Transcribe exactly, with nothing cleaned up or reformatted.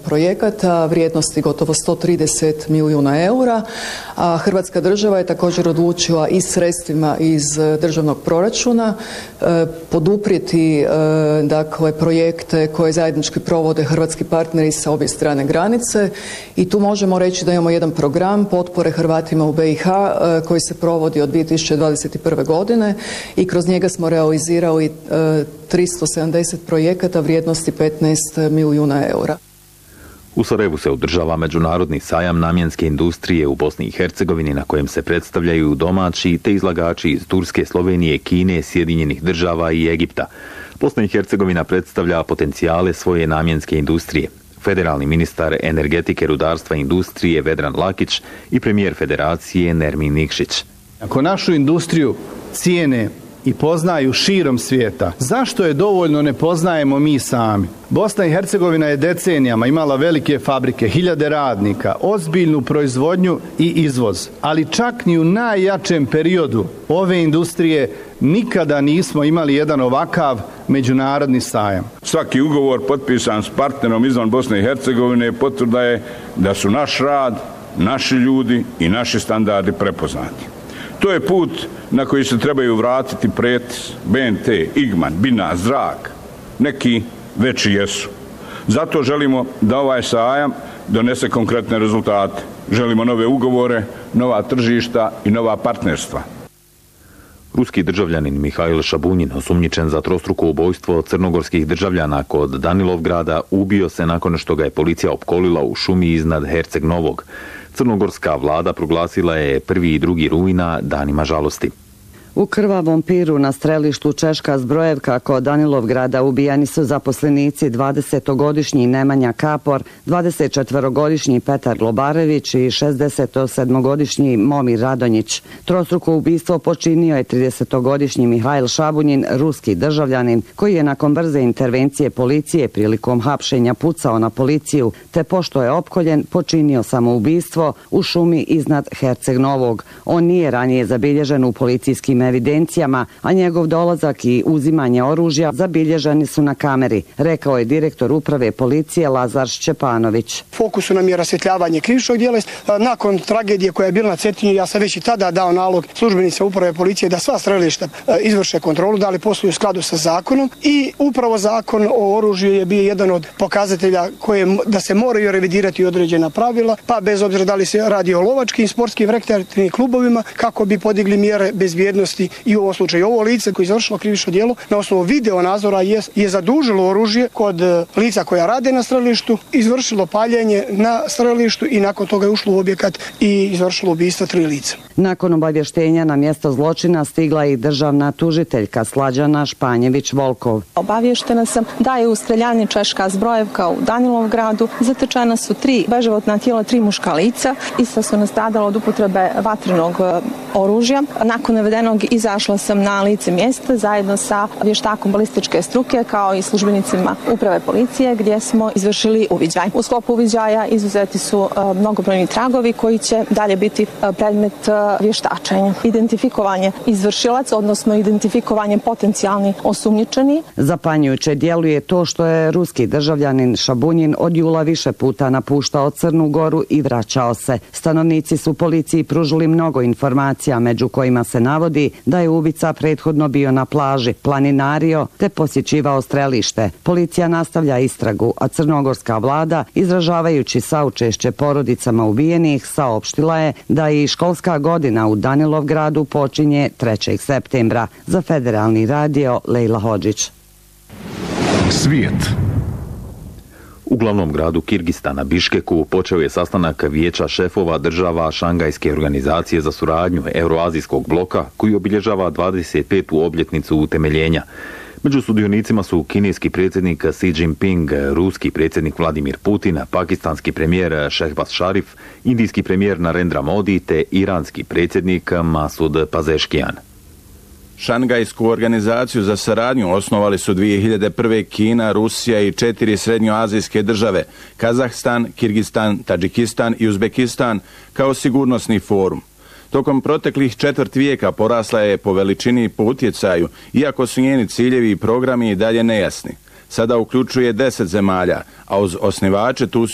projekata vrijednosti gotovo sto trideset milijuna eura, a Hrvatska država je također odlučila i sredstvima iz državnog proračuna poduprijeti dakle projekte koje zajednički provode hrvatski partneri sa obje strane granice i tu možemo reći da imamo jedan program potpore Hrvatima u B i H koji se provodi od dvije tisuće dvadeset prve. godine i kroz njega smo realizirali tristo sedamdeset projekata vrijednosti petnaest milijuna eura. U Sarajevu se održava međunarodni sajam namjenske industrije u Bosni i Hercegovini na kojem se predstavljaju domaći te izlagači iz Turske, Slovenije, Kine, Sjedinjenih država i Egipta. Bosna i Hercegovina predstavlja potencijale svoje namjenske industrije. Federalni ministar energetike, rudarstva i industrije Vedran Lakić i premijer federacije Nermin Nikšić. Ako našu industriju cijene i poznaju širom svijeta, zašto je dovoljno ne poznajemo mi sami? Bosna i Hercegovina je decenijama imala velike fabrike, hiljade radnika, ozbiljnu proizvodnju i izvoz, ali čak ni u najjačem periodu ove industrije nikada nismo imali jedan ovakav međunarodni sajam. Svaki ugovor potpisan s partnerom izvan Bosne i Hercegovine potvrda je da su naš rad, naši ljudi i naši standardi prepoznati. To je put na koji se trebaju vratiti Pretis, B N T, Igman, Bina, Zrak. Neki veći jesu. Zato želimo da ovaj sajam donese konkretne rezultate. Želimo nove ugovore, nova tržišta i nova partnerstva. Ruski državljanin Mihail Šabunjin, osumnjičen za trostruko ubojstvo crnogorskih državljana kod Danilovgrada, ubio se nakon što ga je policija opkolila u šumi iznad Herceg Novog. Crnogorska vlada proglasila je prvi i drugi rujna danima žalosti. U krvavom piru na strelištu Češka Zbrojevka kod Danilovgrada ubijani su zaposlenici dvadesetogodišnji Nemanja Kapor, dvadesetčetvorogodišnji Petar Globarević i šezdesetsedmogodišnji Momir Radonjić. Trostruko ubistvo počinio je tridesetogodišnji Mihail Šabunjin, ruski državljanin, koji je nakon brze intervencije policije prilikom hapšenja pucao na policiju, te pošto je opkoljen počinio samoubistvo u šumi iznad Herceg Novog. On nije ranije zabilježen u policijskim evidencijama, a njegov dolazak i uzimanje oružja zabilježeni su na kameri, rekao je direktor uprave policije Lazar Šćepanović. Fokusu nam je rasvjetljavanje krivičnog djela. Nakon tragedije koja je bila na Cetinju, ja sam već i tada dao nalog službenica uprave policije da sva strelišta izvrše kontrolu, da li posluju u skladu sa zakonom i upravo zakon o oružju je bio jedan od pokazatelja koje da se moraju revidirati određena pravila, pa bez obzira da li se radi o lovačkim, sportskim, rekreativnim klubovima, kako bi podigli mjere bezbjednosti. I u ovom slučaju ovo lice koje je izvršilo krivično djelo na osnovu video nadzora je, je zadužilo oružje kod lica koja rade na strelištu, izvršilo paljenje na strelištu i nakon toga je ušlo u objekat i izvršilo ubistvo tri lica. Nakon obavještenja na mjesto zločina stigla i državna tužiteljka Slađana Španjević-Volkov. Obavještena sam da je u streljani Češka Zbrojevka u Danilovgradu zatečena su tri beživotna tijela, tri muška lica. Ista su nastradala od upotrebe vatrenog oružja. Nakon navedenog izašla sam na lice mjesta zajedno sa vještakom balističke struke kao i službenicima uprave policije gdje smo izvršili uviđaj. U sklopu uviđaja izuzeti su mnogobrojni tragovi koji će dalje biti predmet vještačenja. Identifikovanje izvršilaca, odnosno identifikovanje potencijalni osumnjičeni. Zapanjujuće djeluje to što je ruski državljanin Šabunjin od jula više puta napuštao Crnu Goru i vraćao se. Stanovnici su policiji pružili mnogo informacija, među kojima se navodi da je ubica prethodno bio na plaži, planinario te posjećivao strelište. Policija nastavlja istragu, a crnogorska vlada, izražavajući saučešće porodicama ubijenih, saopštila je da i školska godina u Danilovgradu počinje trećeg septembra. Za Federalni radio, Lejla Hodžić. Svijet. U glavnom gradu Kirgistana, Biškeku, počeo je sastanak vijeća šefova država Šangajske organizacije za suradnju Euroazijskog bloka, koji obilježava dvadeset petu obljetnicu utemeljenja. Među sudionicima su kineski predsjednik Xi Jinping, ruski predsjednik Vladimir Putin, pakistanski premijer Šehbaz Šarif, indijski premijer Narendra Modi te iranski predsjednik Masud Pazeškijan. Šangajsku organizaciju za saradnju osnovali su dvije hiljade prve. Kina, Rusija i četiri srednjoazijske države, Kazahstan, Kirgistan, Tadžikistan i Uzbekistan, kao sigurnosni forum. Tokom proteklih četvrt vijeka porasla je po veličini i po utjecaju, iako su njeni ciljevi i programi i dalje nejasni. Sada uključuje deset zemalja, a uz osnivače tu su